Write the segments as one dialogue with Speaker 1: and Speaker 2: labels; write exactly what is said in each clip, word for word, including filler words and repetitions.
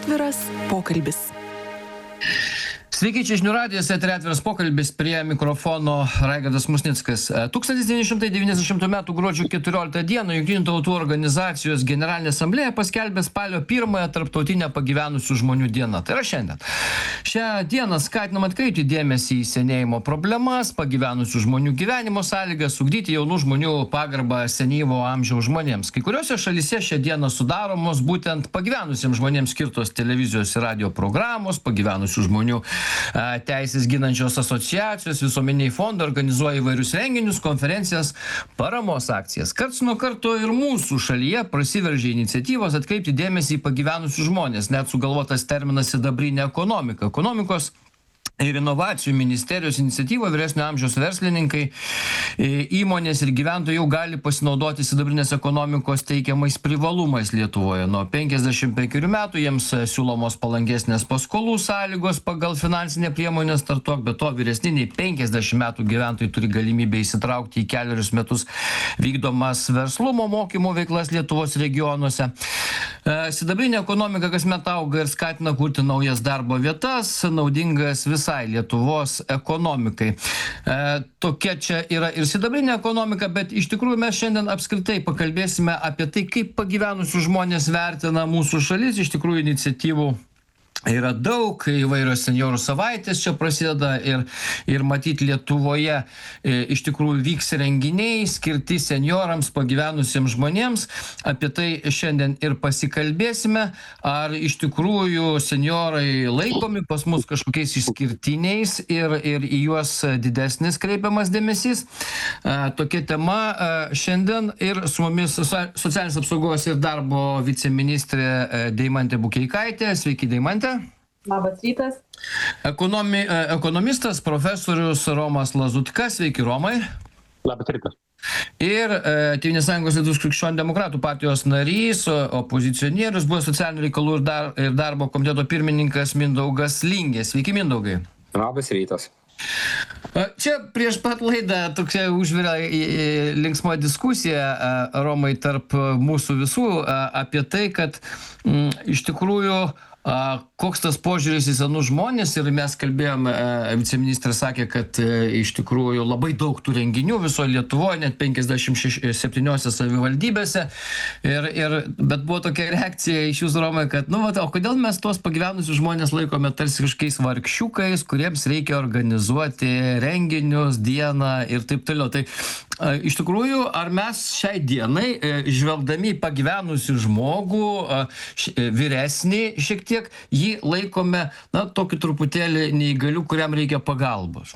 Speaker 1: Atviras pokalbis.
Speaker 2: Sveiki, čia žinių radijas, eteryje Atviras pokalbis, prie mikrofono Raigardas Musnickas. tūkstantis devyni šimtai devyniasdešimtų metų gruodžio keturioliktą dieną Jungtinių tautų organizacijos generalinė asamblėja paskelbė spalio pirmąją tarptautinę pagyvenusių žmonių dieną. Tai yra šiandien. Šią dieną skatinama atkreipti dėmesį į senėjimo problemas, pagyvenusių žmonių gyvenimo sąlygas, ugdyti jaunų žmonių pagarbą senyvo amžiaus žmonėms. Kai kuriuose šalyse šią dieną sudaromos būtent pagyvenusiems žmonėms skirtos televizijos ir radio programos, pagyvenusių žmonių teisės ginančios asociacijos, visuomeniai fondai organizuoja įvairius renginius, konferencijas, paramos akcijas. Karts nuo karto ir mūsų šalyje prasiveržia iniciatyvos atkreipti dėmesį į pagyvenusius žmonės, net sugalvotas terminas sidabrinė ekonomika. Ekonomikos ir inovacijų ministerijos iniciatyva vyresnio amžiaus verslininkai, įmonės ir gyventojai jau gali pasinaudoti sidabrinės ekonomikos teikiamais privalumais Lietuvoje. Nuo penkiasdešimt penkerių metų jiems siūlomos palankesnės paskolų sąlygos pagal finansinę priemonę Startuok, be to vyresni nei penkiasdešimt metų gyventojai turi galimybę įsitraukti į keliarius metus vykdomas verslumo mokymų veiklas Lietuvos regionuose. Sidabrinė ekonomika kasmet auga ir skatina kurti naujas darbo vietas, naudingas visai Lietuvos ekonomikai. E, tokia čia yra ir sidabrinė ekonomika, bet iš tikrųjų mes šiandien apskritai pakalbėsime apie tai, kaip pagyvenusių žmonės vertina mūsų šalis. Iš tikrųjų iniciatyvų yra daug, įvairios senjorų savaitės čia prasideda ir, ir matyti Lietuvoje e, iš tikrųjų vyks renginiai skirti senjorams, pagyvenusiems žmonėms. Apie tai šiandien ir pasikalbėsime, ar iš tikrųjų senjorai laikomi pas mus kažkokiais išskirtiniais ir, ir į juos didesnis kreipiamas dėmesys. E, tokia tema e, šiandien ir su mumis socialinės apsaugos ir darbo viceministrė e, Deimantė Bukeikaitė. Sveiki, Deimantė.
Speaker 3: Labas rytas.
Speaker 2: Ekonomi, ekonomistas profesorius Romas Lazutka. Sveiki, Romai.
Speaker 4: Labas rytas.
Speaker 2: Ir e, Tėvynės sąjungos Lietuvos krikščionių demokratų partijos narys, opozicionierius, buvo socialinių reikalų ir, dar, ir darbo komiteto pirmininkas Mindaugas Lingė. Sveiki, Mindaugai.
Speaker 5: Labas rytas.
Speaker 2: Čia prieš pat laidą tokia užvirė linksma diskusija, Romai, tarp mūsų visų apie tai, kad m, iš tikrųjų A, koks tas požiūris į senus žmonės, ir mes kalbėjome, viceministras sakė, kad e, iš tikrųjų labai daug tų renginių visoje Lietuvoje, net penkiasdešimt septyniose savivaldybėse, ir, ir, bet buvo tokia reakcija iš jūsų, Romai, kad, nu, vat, o kodėl mes tuos pagyvenusius žmonės laikome tarsi kažkokiais vargšiukais, kuriems reikia organizuoti renginius, dieną ir taip toliau. Tai a, iš tikrųjų, ar mes šiai dienai, e, žvelgdami į pagyvenusių žmogų, a, š, e, vyresnį šiek tiek, jį laikome, na, tokį truputėlį neįgalių, kuriam reikia pagalbos?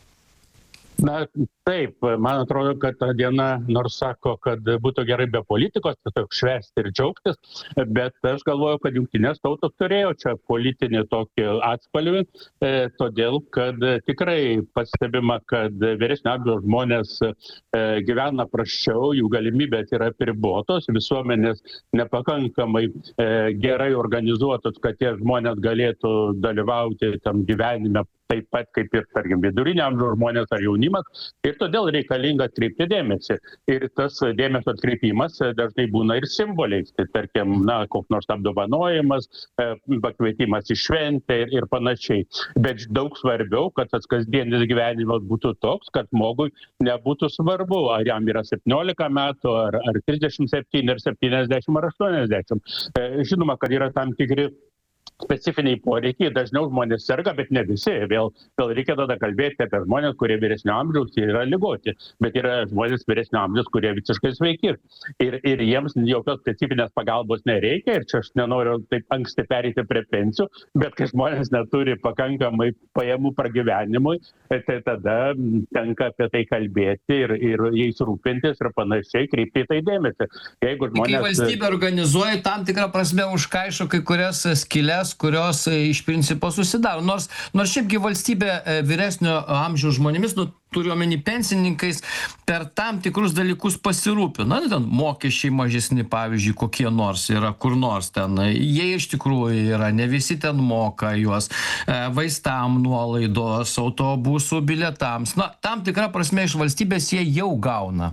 Speaker 4: Na, taip, man atrodo, kad ta diena, nors sako, kad būtų gerai be politikos, tiesiog švęsti ir džiaugtis, bet aš galvoju, kad jungtinės tautos turėjo čia politinį tokį atspalvį, e, todėl, kad tikrai pastebima, kad vyresnio amžiaus žmonės e, gyvena prasčiau, jų galimybės yra apribotos, visuomenės nepakankamai e, gerai organizuotos, kad tie žmonės galėtų dalyvauti tam gyvenime taip pat kaip ir, tarkim, vidurinio amžiaus žmonės ar jaunimas, ir todėl reikalinga atkreipti dėmesį. Ir tas dėmesio atkreipimas dažnai būna ir simboliais, tai tarkim, na, koks nors apdovanojimas, pakvietimas į šventę ir, ir panašiai. Bet daug svarbiau, kad tas kasdienis gyvenimas būtų toks, kad žmogui nebūtų svarbu, ar jam yra septyniolika metų, ar, ar trisdešimt septyni, ar septyniasdešimt, ar aštuoniasdešimt. Žinoma, kad yra tam tikri specifiniai poreikiai, dažniau žmonės serga, bet ne visi. Vėl, vėl reikia tada kalbėti apie žmonės, kurie vyresnio amžiaus yra ligoti, bet yra žmonės vyresnio amžiaus, kurie visiškai sveiki. Ir, ir jiems jokios specifinės pagalbos nereikia, ir čia aš nenoriu taip anksti pereiti prie pensijų, bet kai žmonės neturi pakankamai pajamų pragyvenimui, tai tada tenka apie tai kalbėti ir, ir jais rūpintis ir panašiai, kreipti į tai dėmesį. Jeigu žmonės...
Speaker 2: Kai valstybė organizuoja tam tikrą prasme užkaišo kai kurias skylės, kurios iš principo susidaro. Nors, nors šiaipgi valstybė vyresnio amžiaus žmonėmis, nu, turiu omeny pensininkais, per tam tikrus dalykus pasirūpina. Na, ten mokesčiai mažesni, pavyzdžiui, kokie nors yra, kur nors ten. Jie iš tikrųjų yra, ne visi ten moka juos. Vaistam nuolaidos, autobusų bilietams. Na, tam tikrą prasme iš valstybės jie jau gauna.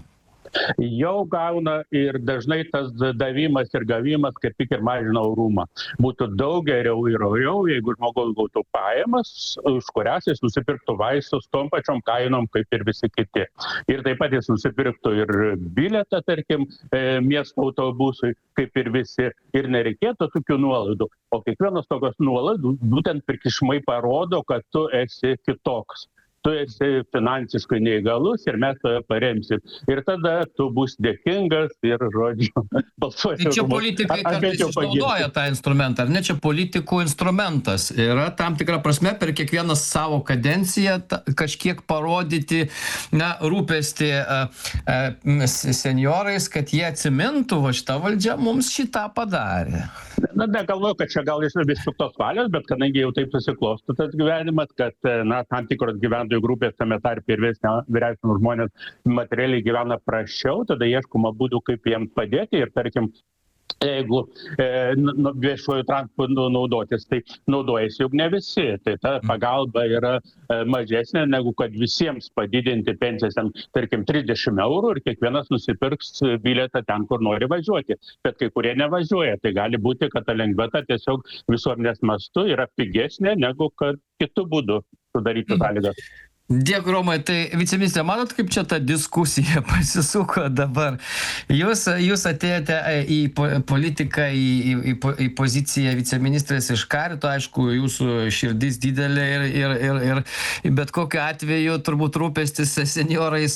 Speaker 4: Jau gauna ir dažnai tas davimas ir gavimas kaip tik ir mažina orumą. Būtų daug geriau ir oriau, jeigu žmogus gautų pajamas, už kurias jis nusipirktų vaistus tom pačiom kainom kaip ir visi kiti. Ir taip pat jis nusipirktų ir bilietą, tarkim, miesto autobusui, kaip ir visi, ir nereikėtų tokių nuolaidų. O kiekvienas tokios nuolaidų būtent prikišmai parodo, kad tu esi kitoks. Tu esi finansiškai neįgalus ir mes tave paremsim. Ir tada tu bus dėkingas ir, žodžiu, balsuosi.
Speaker 2: Tai čia politikai kartais išnaudoja tą instrumentą, ar ne? Čia politikų instrumentas. Yra tam tikra prasme per kiekvieną savo kadenciją ta, kažkiek parodyti na, rūpestį a, a, seniorais, kad jie atsimintų, va šitą valdžią mums šitą padarė.
Speaker 4: Na, negalvoju, kad čia gal iš vis tos valios, bet kadangi jau taip susiklostų tas gyvenimas, kad na, tam tikros gyventojų grupės, tame tarpe ir vyresnių žmonės materialiai gyvena prasčiau, tada ieškoma būdų, kaip jiems padėti ir, tarkim, jeigu e, viešuoju transportu naudotis, tai naudojasi juk ne visi. Tai ta pagalba yra e, mažesnė, negu kad visiems padidinti pensijas, tarkim, trisdešimt eurų ir kiekvienas nusipirks bilietą ten, kur nori važiuoti. Bet kai kurie nevažiuoja, tai gali būti, kad ta lengvata tiesiog visuomenės mastu yra pigesnė, negu kad kitų būdų sudaryti sąlygas.
Speaker 2: Dėkui, Romai. Tai viceministrė, matot, kaip čia ta diskusija pasisuko dabar? Jūs, jūs atėjote į politiką, į, į, į poziciją viceministrės iš karto, aišku, jūsų širdis didelė ir, ir, ir, ir bet kokiu atveju turbūt rūpestis seniorais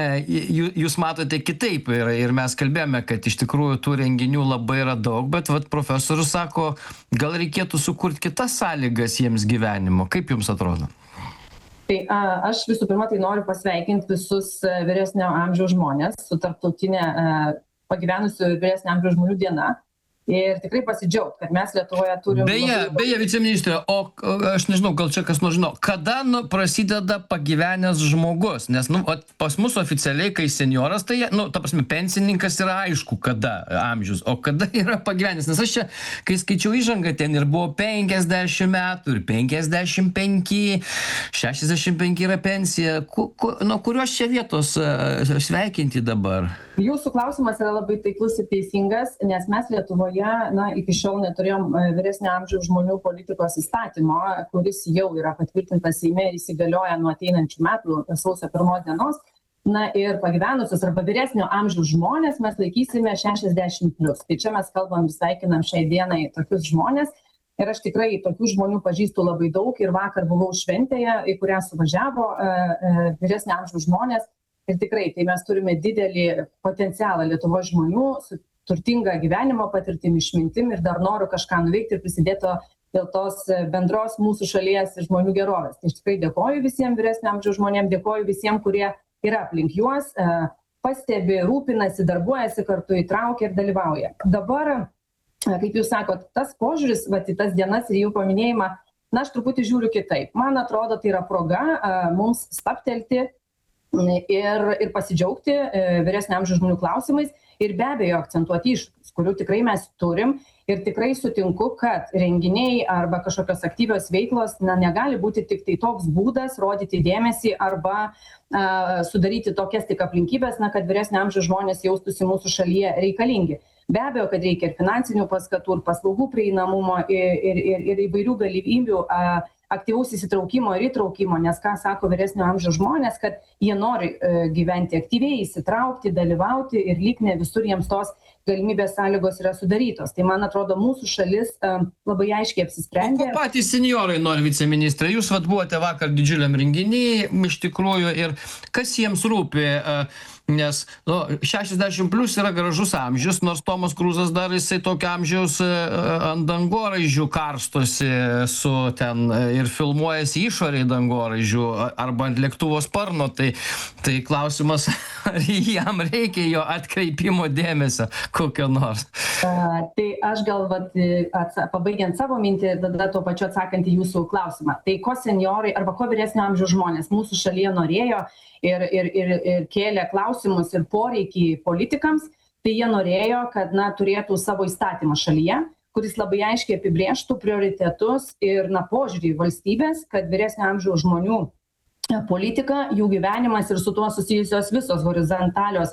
Speaker 2: jūs matote kitaip. Ir, ir mes kalbėjome, kad iš tikrųjų tų renginių labai yra daug, bet vat, profesorius sako, gal reikėtų sukurti kitas sąlygas jiems gyvenimo. Kaip jums atrodo?
Speaker 1: Tai a, aš visų pirma tai noriu pasveikinti visus vyresnio amžiaus žmonės su tarptautinė a, pagyvenusių vyresnio amžiaus žmonių diena. Ir tikrai pasidžiaugti, kad mes Lietuvoje turim...
Speaker 2: Beje, labai... beje, viceministrė, o aš nežinau, gal čia kas nors žino, kada nu, prasideda pagyvenęs žmogus? Nes nu, pas mus oficialiai, kai senioras, tai, nu, ta prasme, pensininkas yra aišku, kada amžius, o kada yra pagyvenęs. Nes aš čia, kai skaičiau įžangą, ten ir buvo penkiasdešimt metų, ir penkiasdešimt penki, šešiasdešimt penki yra pensija. Ku, ku, nuo kurios čia vietos uh, sveikinti dabar?
Speaker 1: Jūsų klausimas yra labai taiklus ir teisingas, nes mes Lietuvoje na, iki šiol neturėjom vyresnio amžiaus žmonių politikos įstatymo, kuris jau yra patvirtintas Seime ir įsigalioja nuo ateinančių metų sausio pirmos dienos. Na ir pagyvenusius arba vyresnio amžiaus žmonės mes laikysime šešiasdešimt plus. Tai čia mes kalbam, sveikinam šiai dienai tokius žmonės. Ir aš tikrai tokių žmonių pažįstu labai daug ir vakar buvau šventėje, į kurią suvažiavo e, e, vyresnio amžiaus žmonės. Ir tikrai, tai mes turime didelį potencialą Lietuvos žmonių su turtinga gyvenimo patirtim, išmintim ir dar noriu kažką nuveikti ir prisidėti dėl tos bendros mūsų šalies ir žmonių gerovės. Tai aš tikrai dėkoju visiems vyresnio amžiaus žmonėms, dėkoju visiems, kurie yra aplink juos, pastebi, rūpinasi, darbuojasi kartu, įtraukia ir dalyvauja. Dabar, kaip jūs sakot, tas požiūris, va, į tas dienas ir jų paminėjimą, na, aš truputį žiūriu kitaip. Man atrodo, tai yra proga mums staptelti ir, ir pasidžiaugti vyresnio amžiaus žmonių klausimais. Ir be abejo akcentuoti iššūkius, kurių tikrai mes turim ir tikrai sutinku, kad renginiai arba kažkokios aktyvios veiklos na, negali būti tik tai toks būdas rodyti dėmesį arba a, sudaryti tokias tik aplinkybės, na, kad vyresnio amžiaus žmonės jaustųsi mūsų šalyje reikalingi. Be abejo, kad reikia ir finansinių paskatų, ir paslaugų prieinamumo, ir, ir, ir, ir įvairių galimybių a, aktyvaus įsitraukimo ir įtraukimo, nes ką sako vyresnio amžiaus žmonės, kad jie nori e, gyventi aktyviai, įsitraukti, dalyvauti ir lyg ne visur jiems tos galimybės sąlygos yra sudarytos. Tai man atrodo, mūsų šalis e, labai aiškiai apsisprendė.
Speaker 2: O ko patys seniorai nori, viceministrė? Jūs vat buvote vakar didžiuliam renginyje, iš tikrųjų, ir kas jiems rūpi? E, Nes nu, šešiasdešimt plus yra gražus amžius, nors Tomas Kruzas dar jisai tokio amžiaus ant dangoraižių karstosi su ten ir filmuojasi išoriai dangoraižių arba ant lėktuvo sparno. Tai, tai klausimas, ar jam reikia jo atkreipimo dėmesio kokio nors.
Speaker 1: A, tai aš gal, vat, atsa, pabaigiant savo mintį, tada tuo pačiu atsakant į jūsų klausimą. Tai ko seniorai arba ko vyresnio amžiaus žmonės mūsų šalyje norėjo ir, ir, ir, ir kėlė klausimus ir poreikį politikams, tai jie norėjo, kad na, turėtų savo įstatymą šalyje, kuris labai aiškiai apibrėžtų prioritetus ir na, požiūrį valstybės, kad vyresnio amžiaus žmonių politika, jų gyvenimas ir su tuo susijusios visos horizontalios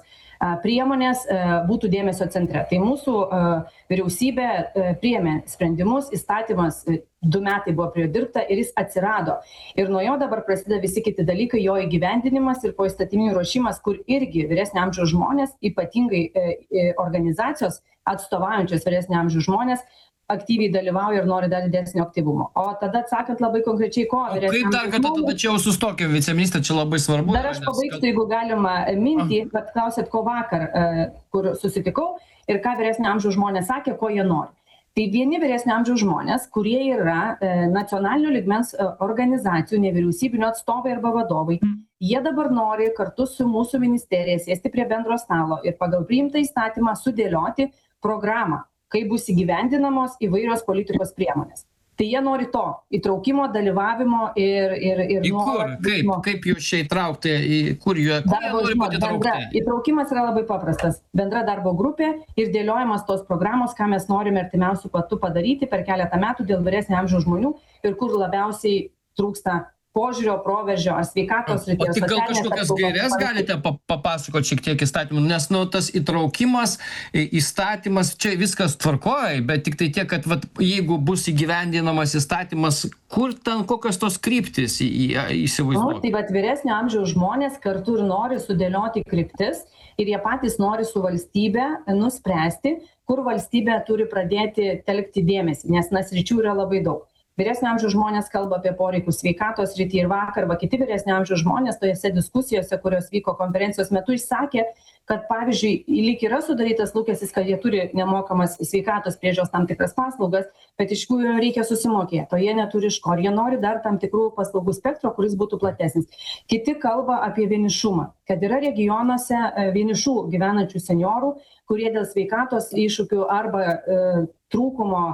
Speaker 1: priemonės būtų dėmesio centre. Tai mūsų vyriausybė priėmė sprendimus, įstatymas du metai buvo prie dirbta ir jis atsirado. Ir nuo jo dabar prasideda visi kiti dalykai, jo įgyvendinimas ir poįstatyminių ruošimas, kur irgi vyresnio amžiaus žmonės, ypatingai organizacijos atstovaujančios vyresnio amžiaus žmonės, aktyviai dalyvauja ir nori dar didesnio aktyvumo. O tada atsakant labai konkrečiai, ko
Speaker 2: O kaip dar kartą, tada čia jau sustokim, viceministrė, čia labai svarbu.
Speaker 1: Dar aš pabaigsiu, jeigu galima mintį, kad klausėt, ko vakar, kur susitikau ir ką vyresnio amžiaus žmonės sakė, ko jie nori. Tai vieni vyresnio amžiaus žmonės, kurie yra nacionalinio lygmens organizacijų, nevyriausybinio atstovai arba vadovai, jie dabar nori kartu su mūsų ministerija sėsti prie bendro stalo ir pagal priimtą įstatymą sudėlioti programą, kaip bus įgyvendinamos įvairios politikos priemonės. Tai jie nori to įtraukimo, dalyvavimo ir... ir, ir
Speaker 2: į kur? Kaip, kaip jūs čia įtraukti? Į kur jie, kur jie nori būti įtraukti?
Speaker 1: Įtraukimas yra labai paprastas. Bendra darbo grupė ir dėliojimas tos programos, ką mes norime artimiausių patų padaryti per keletą metų dėl vyresnio amžiaus žmonių ir kur labiausiai trūksta požiūrio, proveržio ar sveikatos srities.
Speaker 2: O tik gal kažkokias gaires galite papasakoti šiek tiek įstatymų, nes nu, tas įtraukimas, įstatymas, čia viskas tvarkoja, bet tik tai tiek, kad vat, jeigu bus įgyvendinamas įstatymas, kur ten kokios tos kryptis įsivaizduoti?
Speaker 1: Nu, tai vat vyresnio amžiaus žmonės kartu ir nori sudėlioti kryptis ir jie patys nori su valstybe nuspręsti, kur valstybė turi pradėti telkti dėmesį, nes na sričių yra labai daug. Vyresnio amžiaus žmonės kalba apie poreikius sveikatos srityje ir vakar, va kiti vyresnio amžiaus žmonės tojose diskusijose, kurios vyko konferencijos metu, išsakė, kad pavyzdžiui, lyg yra sudarytas lūkestis, kad jie turi nemokamas sveikatos priežiūros tam tikras paslaugas, bet iš kurių reikia susimokėti, o jie neturi iš ko, jie nori dar tam tikrų paslaugų spektro, kuris būtų platesnis. Kiti kalba apie vienišumą, kad yra regionuose vienišų gyvenančių seniorų, kurie dėl sveikatos iššūkių arba e, trūkumo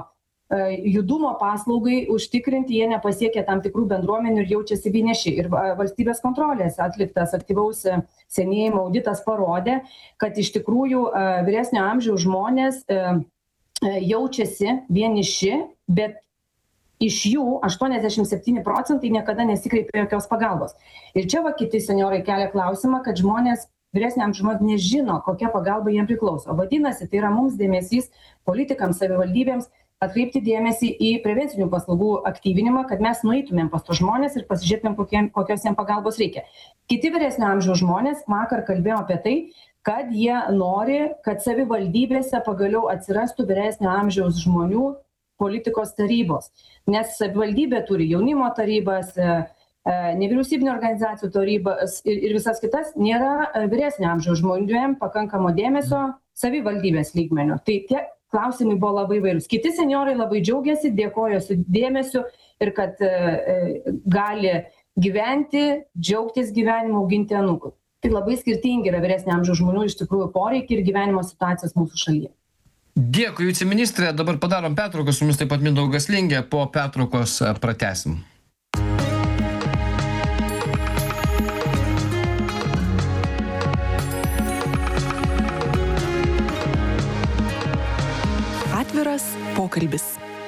Speaker 1: judumo paslaugai užtikrinti, jie nepasiekia tam tikrų bendruomenių ir jaučiasi vieniši. Ir valstybės kontrolės atliktas aktyvaus senėjimo auditas parodė, kad iš tikrųjų vyresnio amžiaus žmonės jaučiasi vieniši, bet iš jų aštuoniasdešimt septyni procentai niekada nesikreipia jokios pagalbos. Ir čia va kiti seniorai kelia klausimą, kad žmonės vyresnio amžiaus žmonės nežino, kokia pagalba jiems priklauso. Vadinasi, tai yra mums dėmesys politikams, savivaldybėms, atkreipti dėmesį į prevencinių paslaugų aktyvinimą, kad mes nueitumėm pas tos žmonės ir pasižiūrėtumėm, kokie, kokios jiems pagalbos reikia. Kiti vyresnio amžiaus žmonės vakar kalbėjo apie tai, kad jie nori, kad savivaldybėse pagaliau atsirastų vyresnio amžiaus žmonių politikos tarybos. Nes savivaldybė turi jaunimo tarybas, nevyriausybinio organizacijų tarybas ir, ir visas kitas, nėra vyresnio amžiaus žmonėm pakankamo dėmesio savivaldybės lygmenių. Tai tie klausimai buvo labai vairūs. Kiti seniorai labai džiaugiasi, dėkojo su dėmesiu ir kad e, gali gyventi, džiaugtis gyvenimu, auginti anūkų. Tai labai skirtingi yra vyresnio amžiaus žmonių iš tikrųjų poreikiai ir gyvenimo situacijos mūsų šalyje.
Speaker 2: Dėkui, viceministrė. Dabar padarom pertrauką, su mumis taip pat Mindaugas Lingė. Po pertraukos pratęsim.
Speaker 3: Atviras pokalbis.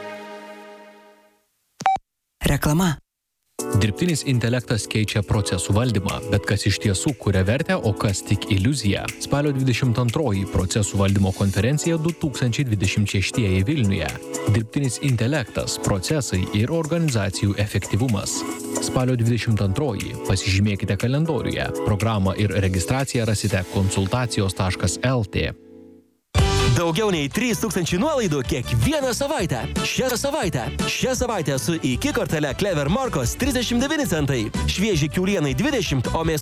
Speaker 3: Reklama.
Speaker 5: Dirbtinis intelektas keičia procesų valdymą, bet kas iš tiesų kuria vertę, o kas tik iliuzija. Spalio dvidešimt antroji procesų valdymo konferencija du tūkstančiai dvidešimt šeštieji Vilniuje. Dirbtinis intelektas, procesai ir organizacijų efektyvumas. Spalio dvidešimt antroji. Pasižymėkite kalendoriuje. Programą ir registraciją rasite konsultacijos taškas el tė.
Speaker 6: Daugiau nei trys tūkstančiai nuolaidų kiekvieną savaitę. Šią savaitę. Šią savaitę su iki kortele Clever Morkos trisdešimt devyni centai. Švieži kiaulienai dvidešimt, o mėsos